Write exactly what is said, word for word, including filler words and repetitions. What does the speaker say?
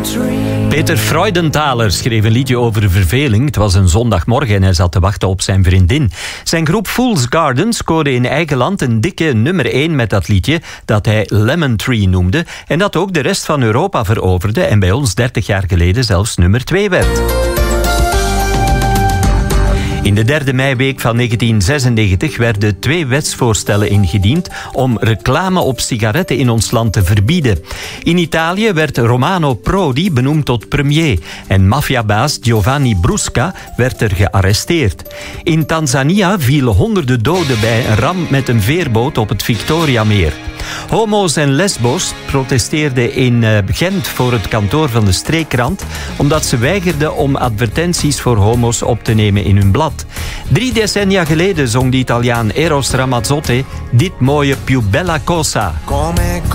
Peter Freudenthaler schreef een liedje over verveling. Het was een zondagmorgen en hij zat te wachten op zijn vriendin. Zijn groep Fool's Garden scoorde in eigen land een dikke nummer één met dat liedje dat hij Lemon Tree noemde en dat ook de rest van Europa veroverde en bij ons dertig jaar geleden zelfs nummer twee werd. In de derde meiweek van negentien zesennegentig werden twee wetsvoorstellen ingediend om reclame op sigaretten in ons land te verbieden. In Italië werd Romano Prodi benoemd tot premier en maffiabaas Giovanni Brusca werd er gearresteerd. In Tanzania vielen honderden doden bij een ramp met een veerboot op het Victoriameer. Homo's en lesbo's protesteerden in Gent voor het kantoor van de streekkrant omdat ze weigerden om advertenties voor homo's op te nemen in hun blad. Drie decennia geleden zong de Italiaan Eros Ramazzotti dit mooie Più bella cosa. Come